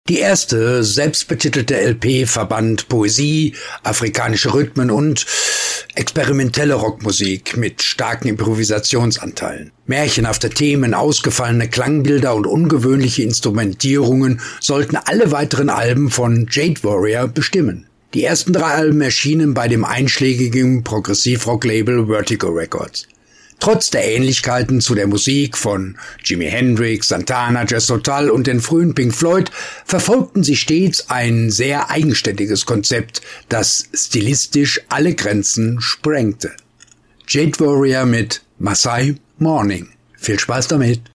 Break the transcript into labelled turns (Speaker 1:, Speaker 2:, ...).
Speaker 1: Die erste, selbstbetitelte LP verband Poesie, afrikanische Rhythmen und experimentelle Rockmusik mit starken Improvisationsanteilen. Märchenhafte Themen, ausgefallene Klangbilder und ungewöhnliche Instrumentierungen sollten alle weiteren Alben von Jade Warrior bestimmen. Die ersten 3 Alben erschienen bei dem einschlägigen Progressivrock-Label Vertigo Records. Trotz der Ähnlichkeiten zu der Musik von Jimi Hendrix, Santana, Jethro Tull und den frühen Pink Floyd verfolgten sie stets ein sehr eigenständiges Konzept, das stilistisch alle Grenzen sprengte. Jade Warrior mit Maasai Morning. Viel Spaß damit!